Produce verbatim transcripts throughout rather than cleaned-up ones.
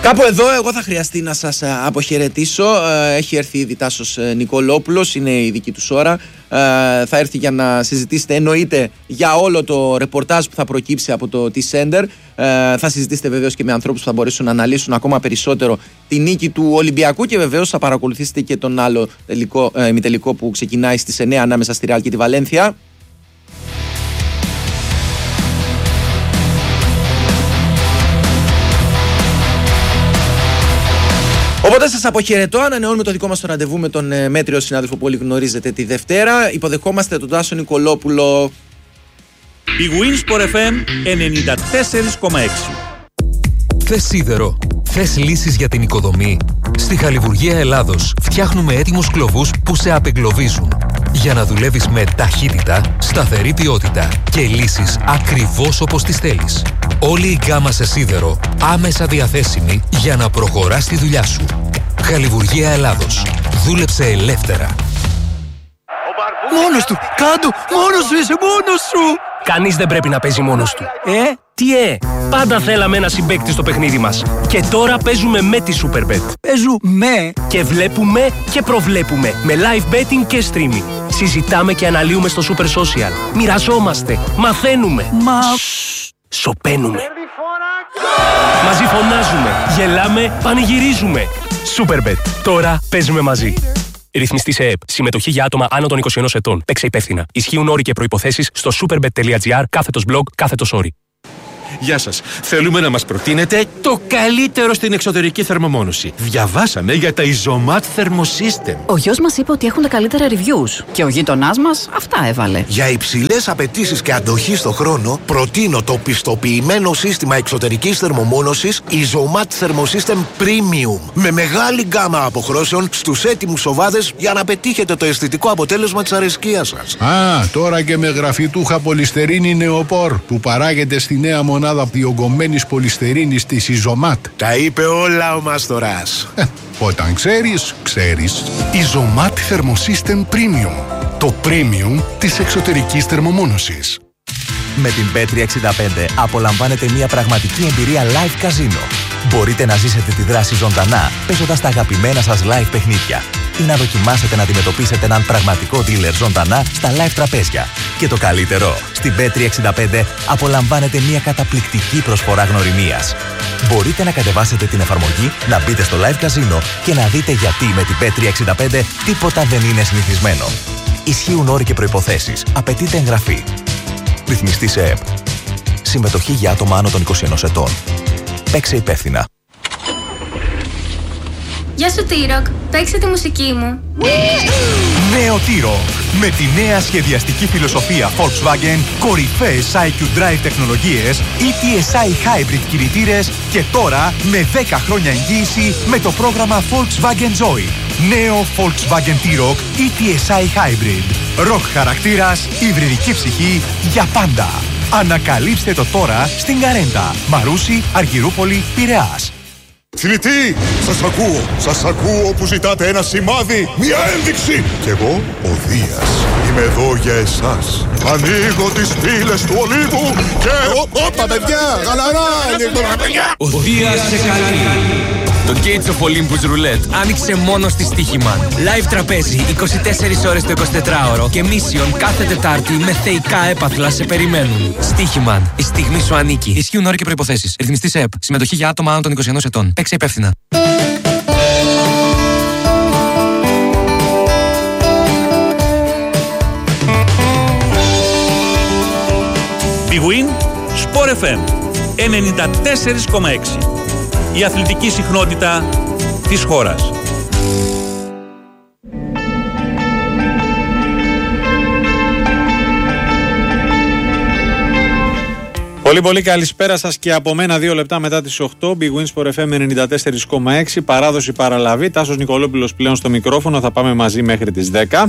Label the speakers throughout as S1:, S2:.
S1: Κάπου εδώ εγώ θα χρειαστεί να σας αποχαιρετήσω. Έχει έρθει ήδη Τάσος Νικολόπουλος, είναι η δική τους ώρα. Θα έρθει για να συζητήσετε, εννοείται, για όλο το ρεπορτάζ που θα προκύψει από το T-Center. Θα συζητήσετε βεβαίως και με ανθρώπους που θα μπορέσουν να αναλύσουν ακόμα περισσότερο τη νίκη του Ολυμπιακού και βεβαίως θα παρακολουθήσετε και τον άλλο τελικό, ημιτελικό που ξεκινάει στις εννιά ανάμεσα στη Ρεάλ και τη Βαλένθια. Οπότε σας αποχαιρετώ, ανανεώνουμε το δικό μας το ραντεβού με τον ε, μέτριο συνάδελφο που όλοι γνωρίζετε τη Δευτέρα. Υποδεχόμαστε τον Τάσο Νικολόπουλο.
S2: Η Winsport εφ εμ ενενήντα τέσσερα κόμμα έξι.
S3: Θες σίδερο, θες λύσεις για την οικοδομή. Στη Χαλιβουργία Ελλάδος φτιάχνουμε έτοιμους κλωβούς που σε απεγκλωβίζουν. Για να δουλεύεις με ταχύτητα, σταθερή ποιότητα και λύσεις ακριβώς όπως τις θέλεις. Όλη η γκάμα σε σίδερο άμεσα διαθέσιμη για να προχωράς στη δουλειά σου. Χαλιβουργία Ελλάδος. Δούλεψε ελεύθερα.
S4: Μόνος του! Κάντο! Μόνος σου είσαι! Μόνος σου!
S5: Κανείς δεν πρέπει να παίζει μόνος του. Ε, τι ε! Πάντα θέλαμε ένα συμπαίκτη στο παιχνίδι μας. Και τώρα παίζουμε με τη Superbet.
S4: Παίζουμε!
S5: Και βλέπουμε και προβλέπουμε. Με live betting και streaming. Συζητάμε και αναλύουμε στο Super Social. Μοιραζόμαστε. Μαθαίνουμε.
S4: Μα...
S5: Σωπαίνουμε. Μαζί φωνάζουμε. Γελάμε. Πανηγυρίζουμε. Superbet. Τώρα παίζουμε μαζί. Ρυθμιστή σε ΕΕΠ. Συμμετοχή για άτομα άνω των είκοσι ενός ετών. Παίξε υπεύθυνα. Ισχύουν όροι και προϋποθέσεις στο superbet.gr κάθετος blog κάθετος όροι.
S6: Γεια σας. Θέλουμε να μας προτείνετε το καλύτερο στην εξωτερική θερμομόνωση. Διαβάσαμε για τα Isomat Thermosystem.
S7: Ο γιος μας είπε ότι έχουν τα καλύτερα reviews και ο γείτονάς μας αυτά έβαλε.
S8: Για υψηλές απαιτήσεις και αντοχή στο χρόνο, προτείνω το πιστοποιημένο σύστημα εξωτερικής θερμομόνωσης Isomat Thermosystem Premium. Με μεγάλη γκάμα αποχρώσεων στους έτοιμους οβάδες για να πετύχετε το αισθητικό αποτέλεσμα της αρεσκίας σας.
S9: Α, τώρα και με γραφιτούχα πολυστερίνη νεοπόρ που παράγεται στη νέα μονάδα διογκωμένης πολυστερίνης της Isomat.
S8: Τα είπε όλα ο Μαστοράς.
S9: Όταν ξέρεις, ξέρεις.
S10: Isomat Thermosystem Premium. Το premium της εξωτερικής θερμομόνωσης.
S11: Με την μπετ τριακόσια εξήντα πέντε απολαμβάνετε μια πραγματική εμπειρία live καζίνο. Μπορείτε να ζήσετε τη δράση ζωντανά παίζοντας τα αγαπημένα σας live παιχνίδια ή να δοκιμάσετε να αντιμετωπίσετε έναν πραγματικό dealer ζωντανά στα live τραπέζια. Και το καλύτερο, στην μπετ τριακόσια εξήντα πέντε απολαμβάνετε μια καταπληκτική προσφορά γνωριμίας. Μπορείτε να κατεβάσετε την εφαρμογή, να μπείτε στο live καζίνο και να δείτε γιατί με την μπετ τριακόσια εξήντα πέντε τίποτα δεν είναι συνηθισμένο. Ισχύουν όροι και προϋποθέσεις. Απαιτείται εγγραφή. Ρυθμιστή σε ΕΕΠ. Συμμετοχή για άτομα άνω των είκοσι ενός ετών. Παίξε υπεύθυνα.
S12: Γεια σου T-Rock, παίξε τη μουσική μου.
S13: Νέο T-Rock. Με τη νέα σχεδιαστική φιλοσοφία Volkswagen, κορυφαίες άι κιου Drive τεχνολογίες, ι τι ες άι Hybrid κινητήρες και τώρα με δέκα χρόνια εγγύηση με το πρόγραμμα Volkswagen Joy. Νέο Volkswagen T-Rock ι τι ες άι Hybrid. Rock χαρακτήρας, υβριδική ψυχή για πάντα. Ανακαλύψτε το τώρα στην Καρέντα, Μαρούσι, Αργυρούπολη, Πειραιάς.
S14: Θηλητή, σας ακούω, σας ακούω που ζητάτε ένα σημάδι, μια ένδειξη. Κι εγώ, ο Δίας, είμαι εδώ για εσάς. Ανοίγω τις πύλες του ολίγου και... Όπα παιδιά, γαλαρά,
S15: ο Δίας σε καλεί. Το Gates of Olympus Roulette άνοιξε μόνο στη Στοίχημαν. Live τραπέζι είκοσι τέσσερις ώρες το εικοσιτετράωρο και Mission κάθε Τετάρτη με θεϊκά έπαθλα σε περιμένουν. Στοίχημαν, η στιγμή σου ανήκει. Ισχύουν όροι και προϋποθέσεις. Ρυθμιστή ΕΕΠ. Συμμετοχή για άτομα άνω των είκοσι ενός ετών. Παίξε υπεύθυνα.
S2: Big Win Sport εφ εμ ενενήντα τέσσερα κόμμα έξι. Η αθλητική συχνότητα της χώρας.
S16: Πολύ πολύ καλησπέρα σας και από μένα δύο λεπτά μετά τις οκτώ. Big Win Sport εφ εμ ενενήντα τέσσερα κόμμα έξι. Παράδοση παραλαβή. Τάσος Νικολόπουλος πλέον στο μικρόφωνο. Θα πάμε μαζί μέχρι τις δέκα.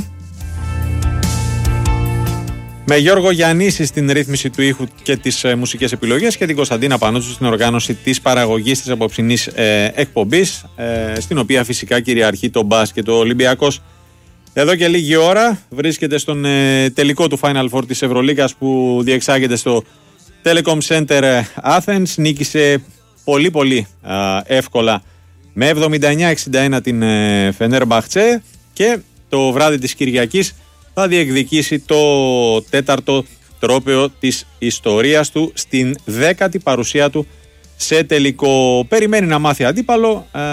S16: Με Γιώργο Γιαννίση στην ρύθμιση του ήχου και τις ε, μουσικές επιλογές και την Κωνσταντίνα Πανούτσου στην οργάνωση της παραγωγής της απόψινής ε, εκπομπής, ε, στην οποία φυσικά κυριαρχεί το μπάσκετ. Ο Ολυμπιακός εδώ και λίγη ώρα βρίσκεται στον ε, τελικό του Final Four της Ευρωλίγκας που διεξάγεται στο Telecom Center Athens. Νίκησε πολύ πολύ α, εύκολα με εβδομήντα εννιά εξήντα ένα την ε, Φενέρμπαχτσε και το βράδυ της Κυριακής θα διεκδικήσει το τέταρτο τρόπαιο της ιστορίας του στην δέκατη παρουσία του σε τελικό. Περιμένει να μάθει αντίπαλο ε,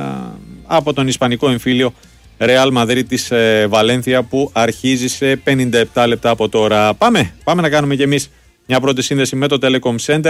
S16: από τον ισπανικό εμφύλιο Ρεάλ Μαδρίτης ε, Βαλένθια που αρχίζει σε πενήντα επτά λεπτά από τώρα. Πάμε, πάμε να κάνουμε κι εμείς μια πρώτη σύνδεση με το Telecom Center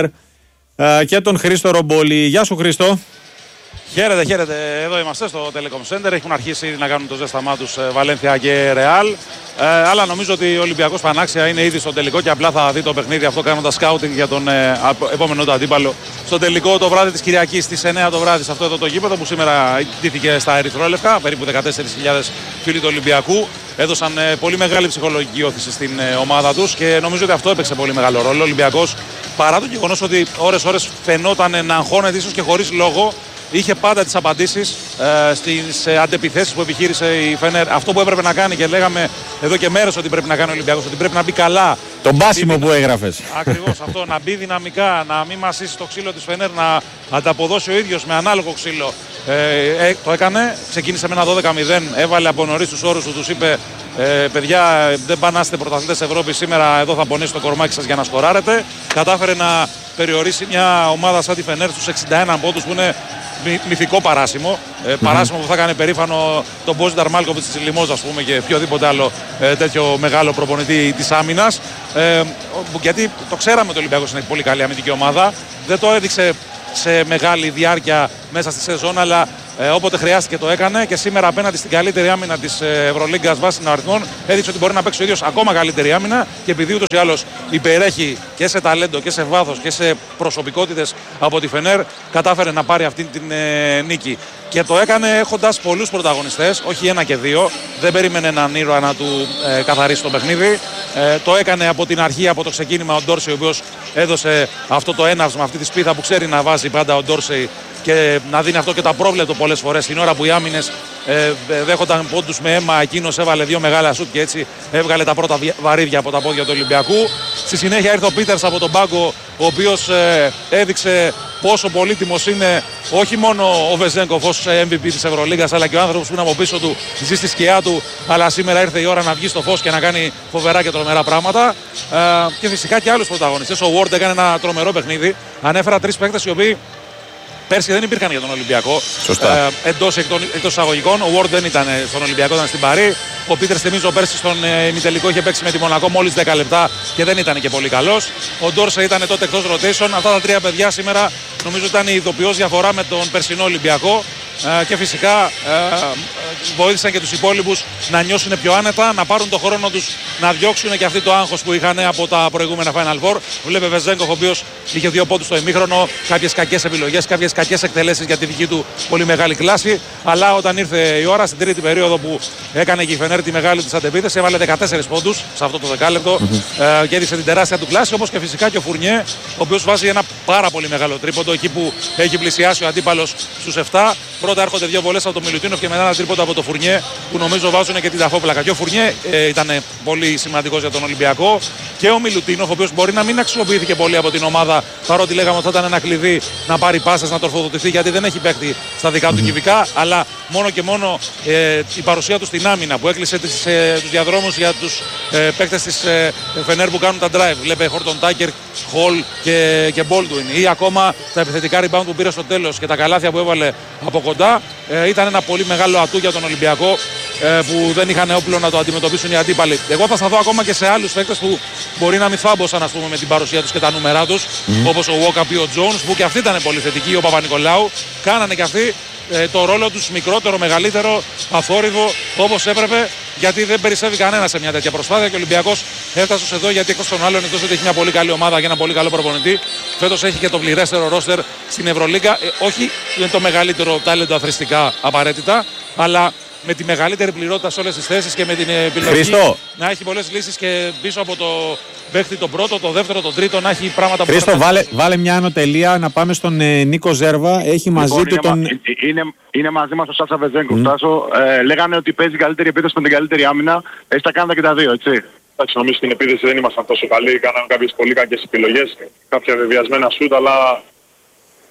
S16: ε, και τον Χρήστο Ρομπόλη. Γεια σου Χρήστο.
S17: Χαίρετε, χαίρετε. Εδώ είμαστε στο Telecom Center. Έχουν αρχίσει να κάνουν το ζέσταμά τους Βαλένθια και Ρεάλ. Ε, αλλά νομίζω ότι ο Ολυμπιακός πανάξια είναι ήδη στο τελικό και απλά θα δει το παιχνίδι αυτό κάνοντας σκάουτινγκ για τον ε, επόμενο του αντίπαλο. Στο τελικό το βράδυ της Κυριακής στις εννιά το βράδυ σε αυτό εδώ το γήπεδο που σήμερα ντύθηκε στα ερυθρόλευκα. Περίπου δεκατέσσερις χιλιάδες φίλοι του Ολυμπιακού. Έδωσαν ε, πολύ μεγάλη ψυχολογική όθηση στην ε, ομάδα τους και νομίζω ότι αυτό έπαιξε πολύ μεγάλο ρόλο. Ο Ολυμπιακός, παρά το γεγονός ότι ώρες-ώρες φαινόταν να αγχώνεται ίσως και χωρίς λόγο, είχε πάντα τις απαντήσεις ε, στις ε, αντεπιθέσεις που επιχείρησε η Φενέρ. Αυτό που έπρεπε να κάνει και λέγαμε εδώ και μέρες ότι πρέπει να κάνει ο Ολυμπιακός, ότι πρέπει να μπει καλά.
S16: Το μπάσιμο που έγραφες.
S17: Ακριβώς αυτό, να μπει δυναμικά, να μην μασίσει το ξύλο της Φενέρ, να ανταποδώσει ο ίδιος με ανάλογο ξύλο. Ε, ε, το έκανε, ξεκίνησε με ένα δώδεκα μηδέν, έβαλε από νωρίς τους όρους του, τους είπε ε, παιδιά δεν πάνε να είστε πρωταθλητές Ευρώπης, σήμερα εδώ θα πονέσει το κορμάκι σας για να σκοράρετε. Κατάφερε να περιορίσει μια ομάδα σαν τη Φενέρ στους εξήντα ένα πόντους που είναι μυθικό παράσημο. Ε, παράσημο που θα έκανε περήφανο τον Μπόζινταρ Μάλκοβιτς της Λιμόζ, ας πούμε, και οποιοδήποτε άλλο ε, τέτοιο μεγάλο προπονητή της άμυνας. Ε, γιατί το ξέραμε ότι ο Ολυμπιακός είναι πολύ καλή αμυντική ομάδα. Δεν το έδειξε σε μεγάλη διάρκεια μέσα στη σεζόν, αλλά ε, όποτε χρειάστηκε το έκανε και σήμερα απέναντι στην καλύτερη άμυνα της Ευρωλίγκας βάσει των αριθμών έδειξε ότι μπορεί να παίξει ο ίδιος ακόμα καλύτερη άμυνα και επειδή ούτως ή άλλως υπερέχει και σε ταλέντο και σε βάθος και σε προσωπικότητες από τη Φενέρ, κατάφερε να πάρει αυτή την ε, νίκη. Και το έκανε έχοντας πολλούς πρωταγωνιστές, όχι ένα και δύο. Δεν περίμενε έναν ήρωα να του ε, καθαρίσει το παιχνίδι. Ε, το έκανε από την αρχή, από το ξεκίνημα ο Ντόρσεϊ, ο οποίος έδωσε αυτό το έναυσμα, αυτή τη σπίθα που ξέρει να βάζει πάντα ο Ντόρσεϊ και να δίνει αυτό και το απρόβλεπτο πολλές φορές. Την ώρα που οι άμυνες ε, δέχονταν πόντους με αίμα, εκείνος έβαλε δύο μεγάλα σουτ και έτσι έβγαλε τα πρώτα βαρύδια από τα πόδια του Ολυμπιακού. Στη συνέχεια ήρθε ο Πίτερς από τον πάγκο, ο οποίος ε, έδειξε πόσο πολύτιμος είναι όχι μόνο ο Βεζένκοφ ως εμ βι πι της Ευρωλίγκας, αλλά και ο άνθρωπος που είναι από πίσω του, ζει στη σκιά του. Αλλά σήμερα ήρθε η ώρα να βγει στο φως και να κάνει φοβερά και τρομερά πράγματα. Ε, και φυσικά και άλλους πρωταγωνιστές. Ο Ward έκανε ένα τρομερό παιχνίδι. Ανέφερα τρεις παίκτες οι οποίοι πέρσι δεν υπήρχαν για τον Ολυμπιακό.
S16: Σωστά.
S17: Ε, εντός, εκτός εισαγωγικών. Ο Ward δεν ήταν στον Ολυμπιακό, ήταν στην Παρί. Ο Πίτερς, θυμίζω, πέρσι στον ε, ημιτελικό είχε παίξει με τη Μονακό μόλις δέκα λεπτά και δεν ήταν και πολύ καλός. Ο Ντόρσε ήταν τότε εκτός rotation. Αυτά τα τρία παιδιά σήμερα νομίζω ήταν η ειδοποιώς διαφορά με τον περσινό Ολυμπιακό. Ε, και φυσικά ε, βοήθησαν και τους υπόλοιπους να νιώσουν πιο άνετα, να πάρουν το χρόνο τους να διώξουν και αυτοί το άγχος που είχαν από τα προηγούμενα Final Four. Βλέπε Βεζένκοφ, ο οποίος είχε δύο πόντους στο ημίχρονο, κάποιες κακές επιλογές, κάποιες κακές εκτελέσεις για τη δική του πολύ μεγάλη κλάση. Αλλά όταν ήρθε η ώρα, στην τρίτη περίοδο που έκανε και η Φενέρ τη μεγάλη της αντεπίθεση, έβαλε δεκατέσσερις πόντους σε αυτό το δεκάλεπτο mm-hmm. ε, και έδειξε την τεράστια του κλάση. Όπως και φυσικά και ο Φουρνιέ, ο οποίος βάζει ένα πάρα πολύ μεγάλο τρίποντο εκεί που έχει πλησιάσει ο αντίπαλος στους επτά. Πρώτα έρχονται δύο βολές από τον Μιλουτίνοφ και μετά ένα τρίποντο από τον Φουρνιέ που νομίζω βάζουν και την ταφόπλακα. Και ο Φουρνιέ ε, ήταν πολύ σημαντικός για τον Ολυμπιακό. Και ο Μιλουτίνοφ, ο οποίος μπορεί να μην αξιοποιήθηκε πολύ από την ομάδα, παρότι λέγαμε ότι θα ήταν ένα κλειδί να πάρει πάσες, να τροφοδοτηθεί, γιατί δεν έχει παίκτη στα δικά του κυβικά. Αλλά μόνο και μόνο ε, η παρουσία του στην άμυνα που έκλεισε τις, ε, τους διαδρόμους για τους ε, παίκτες της ε, Φενέρ που κάνουν τα drive. Βλέπε Χόρτον Τάκερ, Χολ και, και Baldwin. Ή ακόμα τα επιθετικά rebound που πήρε στο τέλος και τα καλάθια που έβαλε από κοντά. Ε, ήταν ένα πολύ μεγάλο ατού για τον Ολυμπιακό ε, που δεν είχαν όπλο να το αντιμετωπίσουν οι αντίπαλοι. Εγώ θα σταθώ ακόμα και σε άλλους παίκτες που μπορεί να μην θάμπωσαν, ας πούμε, με την παρουσία τους και τα νούμερά τους, mm. όπως ο Walkup ή ο Jones, που και αυτοί ήταν πολύ θετικοί, ο Παπα-Νικολάου. Κάνανε και αυτοί ε, το ρόλο τους μικρότερο, μεγαλύτερο, αθόρυβο, όπως έπρεπε, γιατί δεν περισσεύει κανένα σε μια τέτοια προσπάθεια και ο Ολυμπιακός έφτασε εδώ γιατί εκτός των άλλων, εκτός ότι έχει μια πολύ καλή ομάδα και ένα πολύ καλό προπονητή, φέτος έχει και το πληρέστερο ρόστερ στην Ευρωλίγκα. Ε, όχι είναι το μεγαλύτερο τάλεντο αθροιστικά απαραίτητα, αλλά με τη μεγαλύτερη πληρότητα σε όλες τις θέσεις και με την επιλογή Χρήστο. Να έχει πολλές λύσεις και πίσω από το παίχτη τον πρώτο, το δεύτερο, τον τρίτο, να έχει πράγματα που...
S16: Χρήστο, βάλε, βάλε μια ανωτελεία να πάμε στον ε, Νίκο Ζέρβα. Έχει μαζί
S18: λοιπόν,
S16: του
S18: είναι,
S16: τον...
S18: είναι, είναι μαζί μας ο Σάσα Βεζένκοφ. Mm. Ε, λέγανε ότι παίζει καλύτερη επίθεση με την καλύτερη άμυνα. Έχει τα κάνετε και τα δύο, έτσι.
S19: Εντάξει, νομίζω στην επίθεση δεν ήμασταν τόσο καλοί. Κάναμε κάποιες πολύ κακές επιλογές, κάποια βεβαιασμένα σούτ, αλλά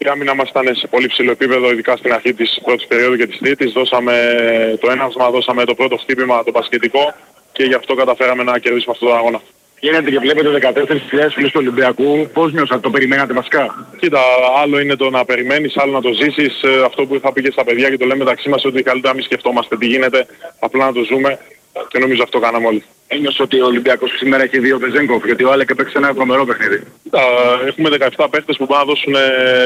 S19: Η άμυνα μας ήταν σε πολύ ψηλό επίπεδο, ειδικά στην αρχή της πρώτης περίοδου και της τρίτης. Δώσαμε το έναυσμα, δώσαμε το πρώτο χτύπημα, το μπασκετικό και γι' αυτό καταφέραμε να κερδίσουμε αυτόν τον αγώνα.
S18: Γίνεται και βλέπετε δεκατέσσερις χιλιάδες φίλους του Ολυμπιακού. Πώς νιώσατε, το περιμένατε βασικά?
S19: Κοίτα, άλλο είναι το να περιμένεις, άλλο να το ζήσεις. Αυτό που είχα πει και στα παιδιά και το λέμε μεταξύ μας, ότι καλύτερα να μην σκεφτόμαστε τι γίνεται, απλά να το ζούμε και νομίζω αυτό κάναμε όλοι.
S18: Ένιωσε ότι ο Ολυμπιακός σήμερα έχει δύο Βεζέγκοφ, γιατί ο Άλεκ έπαιξε ένα τρομερό παιχνίδι.
S19: Κοίτα, έχουμε δεκαεπτά παίχτες που πάνε να δώσουν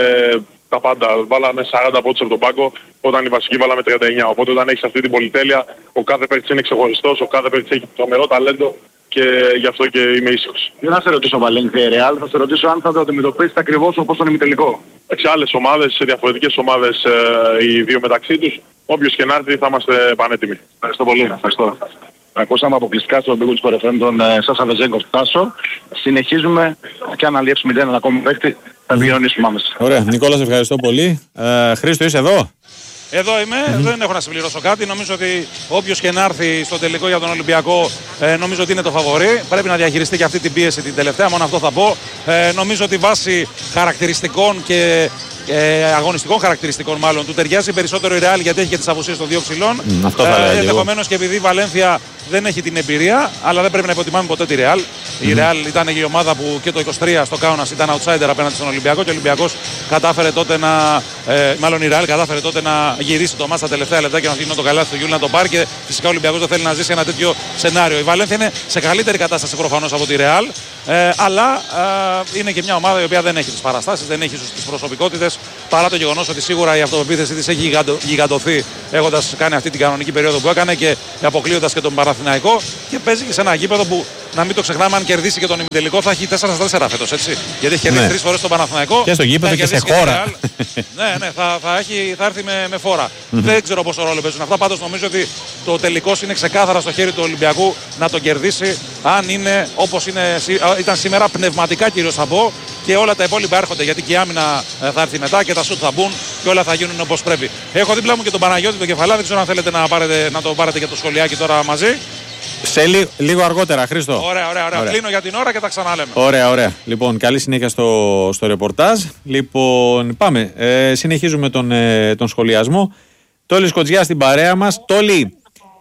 S19: τα πάντα. Βάλαμε σαράντα πόντους από τον πάγκο, όταν οι βασικοί βάλαμε τριάντα εννιά. Οπότε όταν έχεις αυτή την πολυτέλεια, ο κάθε παίκτης είναι ξεχωριστός, ο κάθε παίκτης έχει τρομερό ταλέντο. Και γι' αυτό και είμαι ίσιος.
S18: Δεν θα σε ρωτήσω Βαλένθια Ρεάλ, θα σε ρωτήσω αν θα το αντιμετωπίσετε ακριβώς όπως τον ημιτελικό.
S19: Σε άλλες ομάδες, σε διαφορετικές ομάδες ε, οι δύο μεταξύ τους, όποιος και να έρθει θα είμαστε πανέτοιμοι.
S18: Ευχαριστώ πολύ. Ευχαριστώ. Ακούσαμε αποκλειστικά στο Big Woods Sport εφ εμ τον ε, Σάσα Βεζέγκοφ Τάσο. Συνεχίζουμε και αν αλλιεύσουμε μηδέν ένα ακόμη παίκτη θα βιονίσουμε άμεσα.
S16: Ωραία. Νικόλα, σε ευχαριστώ πολύ. Ε, Χρήστο, είσαι εδώ?
S17: Εδώ είμαι, mm-hmm. δεν έχω να συμπληρώσω κάτι. Νομίζω ότι όποιος και να έρθει στο τελικό για τον Ολυμπιακό, ε, νομίζω ότι είναι το φαβορί. Πρέπει να διαχειριστεί και αυτή την πίεση την τελευταία, μόνο αυτό θα πω. Ε, νομίζω ότι βάσει χαρακτηριστικών και ε, αγωνιστικών χαρακτηριστικών μάλλον του ταιριάζει περισσότερο η Real, γιατί έχει και τις απουσίες των δύο ψηλών.
S16: Mm, αυτό θα
S17: ε, ενδεχομένως και επειδή η Βαλένθια δεν έχει την εμπειρία, αλλά δεν πρέπει να υποτιμάμε ποτέ τη Real. Mm-hmm. Η Real ήταν η ομάδα που και το είκοσι τρία στο Κάουνας ήταν outsider απέναντι στον Ολυμπιακό και ο Ολυμπιακός κατάφερε τότε να. Ε, μάλλον η Real κατάφερε τότε να γυρίσει το μάτς στα τελευταία λεπτά και να δίνει το καλάθι του Γιούλ να το πάρει. Και φυσικά ο Ολυμπιακός δεν θέλει να ζήσει ένα τέτοιο σενάριο. Η Βαλένθια είναι σε καλύτερη κατάσταση προφανώς από τη Real, ε, αλλά ε, είναι και μια ομάδα η οποία δεν έχει τις παραστάσεις, δεν έχει τις προσωπικότητες, παρά το γεγονός ότι σίγουρα η αυτοπεποίθησή της έχει γιγαντω, γιγαντωθεί έχοντας κάνει αυτή την κανονική περίοδο που έκανε και αποκλείοντας και τον Παναθηναϊκό, και παίζει και σε ένα γήπεδο που, να μην το ξεχνάμε, αν κερδίσει και τον ημιτελικό θα έχει τέσσερα στα τέσσερα φέτος, έτσι. Γιατί έχει κερδίσει ναι. τρεις φορές τον Παναθηναϊκό.
S16: Και στο γήπεδο και σε χώρα.
S17: ναι, ναι, θα, θα, έχει, θα έρθει με, με φόρα. Mm-hmm. Δεν ξέρω πόσο ρόλο παίζουν αυτά. Πάντως νομίζω ότι το τελικός είναι ξεκάθαρα στο χέρι του Ολυμπιακού να τον κερδίσει, αν είναι όπως είναι, ήταν σήμερα, πνευματικά κυρίως θα πω, και όλα τα υπόλοιπα έρχονται. Γιατί και η άμυνα θα έρθει μετά και τα σουτ θα μπουν και όλα θα γίνουν όπως πρέπει. Έχω δίπλα μου και τον Παναγιώτη τον Κεφαλά. Δεν ξέρω αν θέλετε να, πάρετε, να το πάρετε για το σχολιάκι τώρα μαζί.
S16: Σε λί, λίγο αργότερα, Χρήστο.
S17: Ωραία, ωραία, ωραία. Κλείνω για την ώρα και τα ξαναλέμε.
S16: Ωραία, ωραία. Λοιπόν, καλή συνέχεια στο, στο ρεπορτάζ. Λοιπόν, πάμε. Ε, συνεχίζουμε τον, ε, τον σχολιασμό. Τόλης Κοτζιά στην παρέα μας. Τόλη,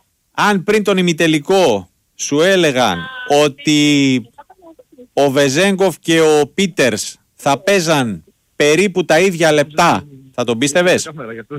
S16: αν πριν τον ημιτελικό σου έλεγαν ότι ο Βεζέγκοφ και ο Πίτερς θα παίζαν περίπου τα ίδια λεπτά, θα τον πίστευες?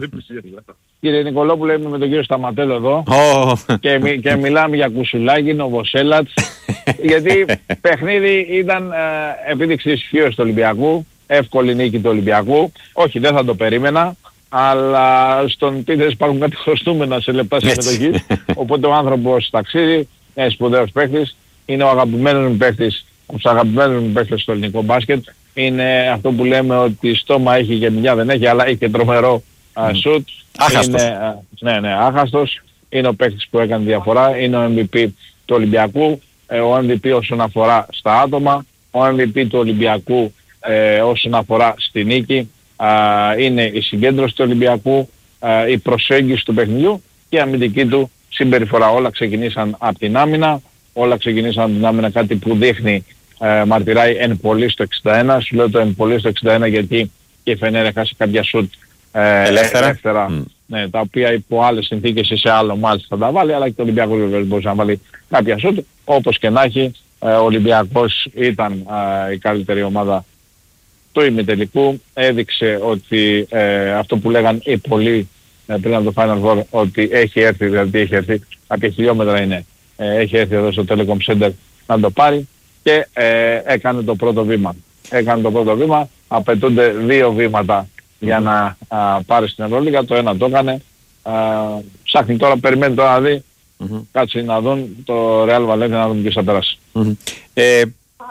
S20: Κύριε Νικολόπουλε, είμαι με τον κύριο Σταματέλο εδώ
S16: oh.
S20: και, μι, και μιλάμε για Κουσουλάκη, Νοβοσέλατς, γιατί παιχνίδι ήταν ε, επίδειξη της ισχύως του Ολυμπιακού, εύκολη νίκη του Ολυμπιακού. Όχι, δεν θα το περίμενα, αλλά στον Πίτερς υπάρχουν κάτι χρωστούμενα σε λεπτά συμμετοχής, οπότε ο άνθρωπος ταξίδι, είναι σπουδαίος παίκτης, είναι ο αγαπημένος μου παίκτης, ο αγαπημένος μου παίκτης στο ελληνικό μπάσκετ. Είναι αυτό που λέμε ότι στόμα έχει και μια δεν έχει, αλλά έχει και τρομερό uh, σουτ.
S16: Άχαστος.
S20: Είναι, uh, ναι, ναι, άχαστος. Είναι ο παίκτης που έκανε διαφορά. Είναι ο εμ βι πι του Ολυμπιακού. Ε, ο εμ βι πι όσον αφορά στα άτομα. Ο εμ βι πι του Ολυμπιακού ε, όσον αφορά στη νίκη. Uh, είναι η συγκέντρωση του Ολυμπιακού, uh, η προσέγγιση του παιχνιδιού και η αμυντική του συμπεριφορά. Όλα ξεκινήσαν από την άμυνα. Όλα ξεκινήσαν από την άμυνα, κάτι που δείχνει Uh, μαρτυράει εν πολύ στο εξήντα ένα. Σου λέω το εν πολύ στο εξήντα ένα γιατί και η Φενέρ έχασε κάποια σουτ uh, ελεύθερα, ελεύθερα mm. ναι, τα οποία υπό άλλες συνθήκες ή σε άλλο μάλιστα θα τα βάλει, αλλά και το Ολυμπιακός βέβαια μπορούσε να βάλει κάποια σουτ. Όπως και να έχει, uh, ο Ολυμπιακός ήταν uh, η καλύτερη ομάδα του ημιτελικού. Έδειξε ότι uh, αυτό που λέγαν οι πολλοί uh, πριν από το Final Four, ότι έχει έρθει, δηλαδή έχει έρθει, κάποια χιλιόμετρα είναι, uh, έχει έρθει εδώ στο Telecom Center να το πάρει. Και ε, έκανε το πρώτο βήμα. Έκανε το πρώτο βήμα. Απαιτούνται δύο βήματα για να α, πάρει στην Ευρωλίγα. Το ένα το έκανε. Α, ψάχνει τώρα, περιμένει τώρα να δει. Mm-hmm. Κάτσε να δουν το Real Valencia, να δουν και θα περάσει.
S16: Mm-hmm. Ε,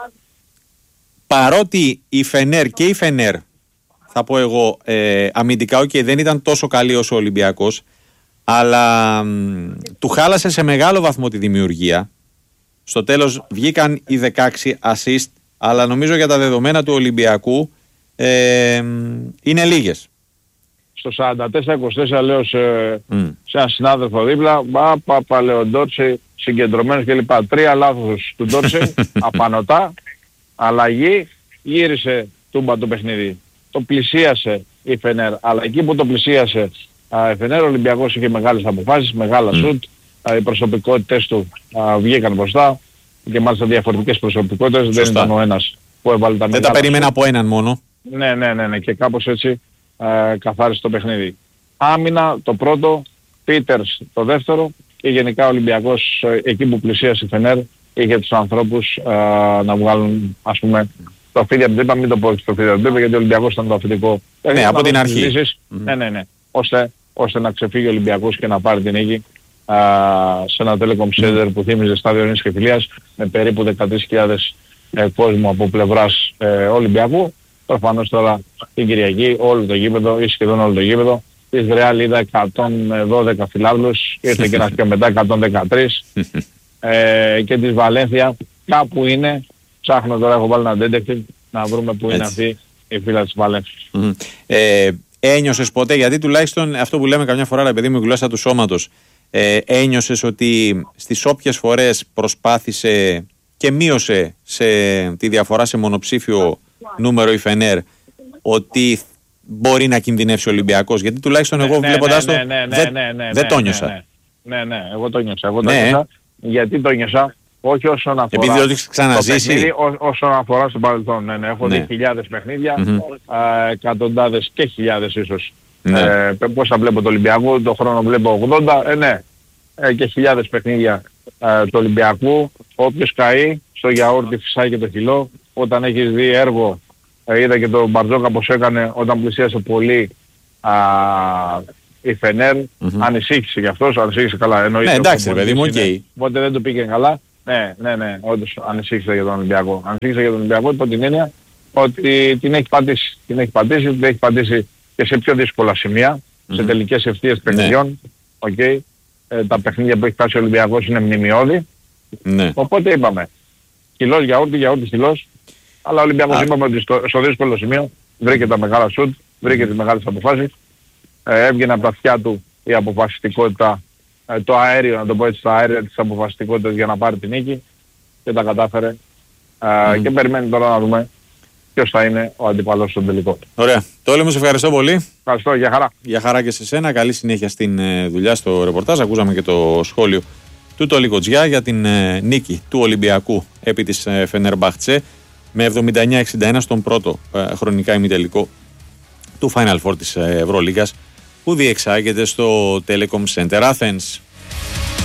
S16: παρότι η Φενέρ και η Φενέρ, θα πω εγώ, ε, αμυντικά okay, δεν ήταν τόσο καλή όσο ο Ολυμπιακός, αλλά μ, του χάλασε σε μεγάλο βαθμό τη δημιουργία. Στο τέλος βγήκαν οι δεκαέξι assist, αλλά νομίζω για τα δεδομένα του Ολυμπιακού ε, είναι λίγες.
S20: Στο σαράντα τέσσερα είκοσι τέσσερα λέω σε, mm. σε έναν συνάδελφο δίπλα, πα, πα, πα λέω Ντόρτσι, συγκεντρωμένος κλπ. Τρία λάθος του Ντόρτσι, απανωτά, αλλαγή, γύρισε τούμπα το παιχνίδι. το πλησίασε η Φενέρ, αλλά εκεί που το πλησίασε η Φενέρ, ο Ολυμπιακός είχε μεγάλες αποφάσεις, μεγάλα σουτ, mm. οι προσωπικότητες του α, βγήκαν μπροστά και μάλιστα διαφορετικές προσωπικότητες, δεν ήταν ο ένας που έβαλε τα μεγάλα.
S16: Δεν τα περίμενα από έναν μόνο.
S20: Ναι, ναι, ναι, ναι, και κάπως έτσι α, καθάρισε το παιχνίδι. Άμυνα το πρώτο, Πίτερς το δεύτερο και γενικά ο Ολυμπιακός εκεί που πλησίασε η Φενέρ είχε τους ανθρώπους α, να βγάλουν, ας πούμε, το αφίδι από την τύπα, μην το πω στο αφίδι από την τύπα, γιατί ο Ολυμπιακός ήταν το αφεντικό.
S16: Ναι, από την αρχή.
S20: Mm-hmm. Ναι, ναι, ναι. Ώστε, ώστε να ξεφύγει ο Ολυμπιακός και να πάρει την νίκη α, σε ένα Telecom Center mm. που θύμιζε στάδιο Ειρήνης και Φιλίας με περίπου δεκατρείς χιλιάδες ε, κόσμο από πλευράς ε, Ολυμπιακού. Προφανώς τώρα την Κυριακή όλο το γήπεδο ή σχεδόν όλο το γήπεδο. Της Ρεάλ είδα εκατόν δώδεκα φιλάθλους, ήρθε και ένας πιο μετά εκατόν δεκατρία ε, και της Βαλένθια κάπου είναι, ψάχνω τώρα, έχω βάλει ένα detective να βρούμε που είναι αυτή η φύλλα της Βαλένθια.
S16: Mm. Ε, ένιωσες ποτέ, γιατί τουλάχιστον αυτό που λέμε καμιά φορά, ρε παιδί μου, η γλώσσα του σώματος, ε, ένιωσες ότι στις όποιες φορές προσπάθησε και μείωσε σε, τη διαφορά σε μονοψήφιο νούμερο η Φενέρ, ότι μπορεί να κινδυνεύσει ο Ολυμπιακός? Γιατί τουλάχιστον
S20: ναι,
S16: εγώ
S20: ναι,
S16: βλέποντας
S20: ναι,
S16: το
S20: ναι, ναι,
S16: δεν,
S20: ναι, ναι,
S16: δεν
S20: ναι,
S16: το
S20: ναι,
S16: νιώσα.
S20: Ναι, ναι, ναι, ναι, εγώ το νιώσα. Εγώ το
S16: ναι.
S20: νιώσα. Γιατί το νιώσα? Όχι όσον αφορά
S16: επειδή το έχεις ξαναζήσει.
S20: Το παιχνίδι, ό, όσον αφορά στο παρελθόν. Ναι, ναι. Έχω
S16: ναι.
S20: δει χιλιάδες παιχνίδια,
S16: mm-hmm.
S20: ε, εκατοντάδες και χιλιάδες ίσως.
S16: Ναι.
S20: Ε, πώς θα βλέπω το Ολυμπιακό, το χρόνο βλέπω ογδόντα, ε, ναι. Ε, και χιλιάδες παιχνίδια ε, του Ολυμπιακού. Όποιος καεί, στο γιαούρτι φυσάει και το κιλό. Όταν έχεις δει έργο, ε, είδα και τον Μπαρτζόκα πως έκανε όταν πλησίασε πολύ α, η Φενέρ, mm-hmm. ανησύχησε γι' αυτός, ανησύχησε καλά. Εννοείται,
S16: ναι, εντάξει, παιδί μου, οκ. Okay.
S20: Οπότε δεν το πήγε καλά. Ναι, ναι, ναι, όντως ανησύχησε για τον Ολυμπιακό. Ανησύχησε για τον Ολυμπιακό υπό την έννοια ότι την έχει πατήσει. Την έχει πατήσει, την έχει πατήσει και σε πιο δύσκολα σημεία, mm-hmm. σε τελικές ευθείες παιχνιδιών. Ναι. Okay. Ε, τα παιχνίδια που έχει φτάσει ο Ολυμπιακός είναι μνημειώδη.
S16: Ναι.
S20: Οπότε είπαμε, κιλός γιαούρτι, γιαούρτι κιλός. Αλλά ο Ολυμπιακός ah. είπαμε ότι στο, στο δύσκολο σημείο βρήκε τα μεγάλα σουτ, βρήκε τις μεγάλες αποφάσεις. Ε, έβγαινε από τα αυτιά του η αποφασιστικότητα, ε, το αέριο, να το πω έτσι, τα αέρια της αποφασιστικότητας για να πάρει την νίκη και τα κατάφερε. Ε, mm. Και περιμένει τώρα να δούμε ποιος θα είναι ο αντιπαλός στον τελικό.
S16: Ωραία. Τόλι μου, σε ευχαριστώ πολύ.
S20: Ευχαριστώ, για χαρά.
S16: Για χαρά και σε σένα. Καλή συνέχεια στην ε, δουλειά, στο ρεπορτάζ. Ακούσαμε και το σχόλιο του Τόλι Κοτζιά για την ε, νίκη του Ολυμπιακού επί της ε, Φενερμπαχτσε με εβδομήντα εννιά εξήντα ένα στον πρώτο ε, χρονικά ημιτελικό του Final Four της Ευρωλίγας που διεξάγεται στο Telecom Center Athens.